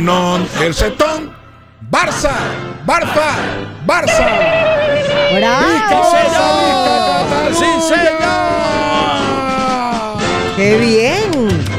Non, el setón, Barça, Barça, Barça. ¡Bravo! ¡Sí, señor! ¡Qué bien!